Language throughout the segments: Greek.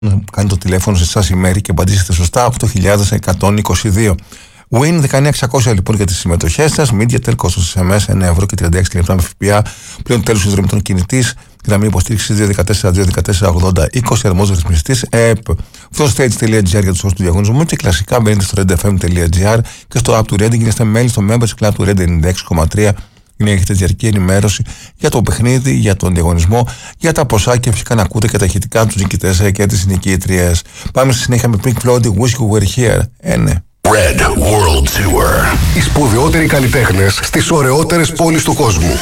κάνει το τηλέφωνο σε εσάς η Μέρη και απαντήσετε σωστά. 8.122. Win 19600 λοιπόν για τις συμμετοχές σας. MediaTel, κόστος SMS 9 ευρώ και 36 λεπτά με ΦΠΑ. Πλέον τέλος συνδρομητών κινητής. Γραμμή υποστήριξης 214-214-80-20. Αρμόδιος ρυθμιστής ΕΕΠ. Stage.gr για τους όρους του διαγωνισμού. Και κλασικά μπαίνετε στο redfm.gr και στο app του Red. Γίνεστε μέλη στο Members Club του Red 96,3. Είναι να έχετε διαρκή ενημέρωση για το παιχνίδι, για τον διαγωνισμό, για τα ποσά και φυσικά να ακούτε και τα ηχητικά του νικητές και τις νικήτριες. Πάμε στη συνέχεια με Pink Floyd, Wish You Were Here. Ναι. Red World Tour. Οι σπουδαιότεροι καλλιτέχνες στις ωραιότερες πόλεις του κόσμου.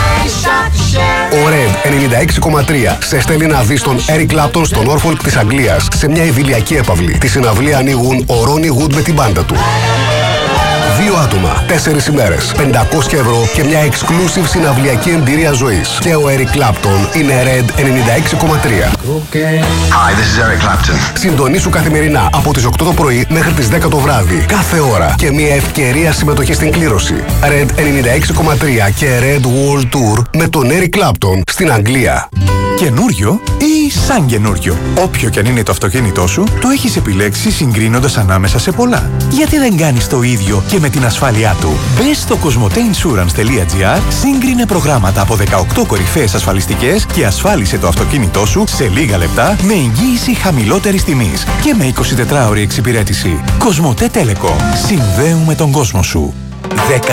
Ο Red 96,3 σε στέλνει να δεις τον Eric Clapton στο Norfolk της Αγγλίας σε μια ιδηλιακή έπαυλη. Τη συναυλία ανοίγουν ο Ronnie Wood με την μπάντα του. 2 άτομα, 4 ημέρες, 500 ευρώ και μια exclusive συναυλιακή εμπειρία ζωής. Και ο Eric Clapton είναι Red 96,3. Hi, this is Eric Clapton. Συντονίσου καθημερινά από τις 8 το πρωί μέχρι τις 10 το βράδυ. Κάθε ώρα και μια ευκαιρία συμμετοχή στην κλήρωση. Red 96,3 και Red World Tour με τον Eric Clapton στην Αγγλία. Καινούριο ή σαν καινούριο. Όποιο και αν είναι το αυτοκίνητό σου, το έχεις επιλέξει συγκρίνοντας ανάμεσα σε πολλά. Γιατί δεν κάνεις το ίδιο και με την ασφάλειά του? Μπες στο cosmoteinsurance.gr, σύγκρινε προγράμματα από 18 κορυφαίες ασφαλιστικές και ασφάλισε το αυτοκίνητό σου σε λίγα λεπτά με εγγύηση χαμηλότερης τιμής και με 24ωρη εξυπηρέτηση. Cosmote Telecom. Συνδέουμε τον κόσμο σου.